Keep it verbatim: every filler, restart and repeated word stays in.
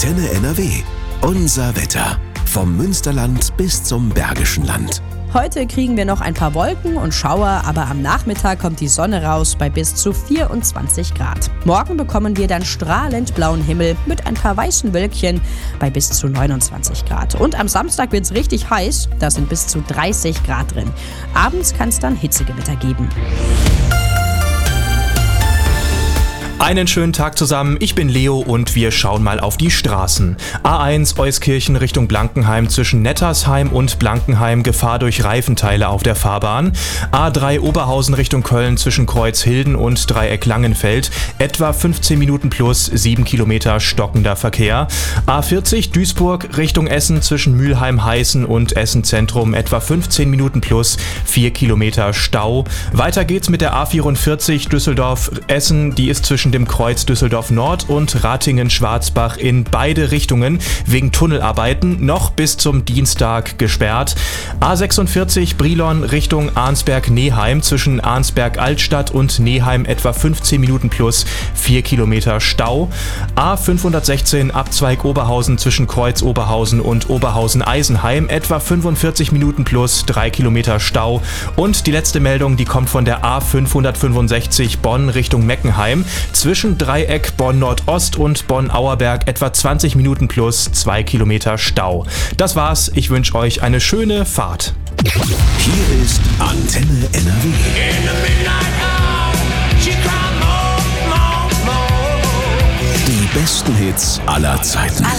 Antenne N R W. Unser Wetter. Vom Münsterland bis zum Bergischen Land. Heute kriegen wir noch ein paar Wolken und Schauer, aber am Nachmittag kommt die Sonne raus bei bis zu vierundzwanzig Grad. Morgen bekommen wir dann strahlend blauen Himmel mit ein paar weißen Wölkchen bei bis zu neunundzwanzig Grad. Und am Samstag wird es richtig heiß, da sind bis zu dreißig Grad drin. Abends kann es dann Hitzegewitter geben. Einen schönen Tag zusammen, ich bin Leo und wir schauen mal auf die Straßen. A eins Euskirchen Richtung Blankenheim zwischen Nettersheim und Blankenheim, Gefahr durch Reifenteile auf der Fahrbahn. A drei Oberhausen Richtung Köln zwischen Kreuzhilden und Dreieck Langenfeld, etwa fünfzehn Minuten plus, sieben Kilometer stockender Verkehr. A vierzig Duisburg Richtung Essen zwischen Mülheim-Heißen und Essen Zentrum, etwa fünfzehn Minuten plus, vier Kilometer Stau. Weiter geht's mit der A vierundvierzig Düsseldorf-Essen, die ist zwischen dem Kreuz Düsseldorf Nord und Ratingen-Schwarzbach in beide Richtungen wegen Tunnelarbeiten noch bis zum Dienstag gesperrt. A sechsundvierzig Brilon Richtung Arnsberg-Neheim zwischen Arnsberg-Altstadt und Neheim etwa fünfzehn Minuten plus, vier Kilometer Stau. A fünfhundertsechzehn Abzweig Oberhausen zwischen Kreuz Oberhausen und Oberhausen-Eisenheim etwa fünfundvierzig Minuten plus, drei Kilometer Stau. Und die letzte Meldung, die kommt von der A fünfhundertfünfundsechzig Bonn Richtung Meckenheim. Zwischen Dreieck Bonn-Nordost und Bonn-Auerberg etwa zwanzig Minuten plus, zwei Kilometer Stau. Das war's, ich wünsche euch eine schöne Fahrt. Hier ist Antenne N R W. Die besten Hits aller Zeiten.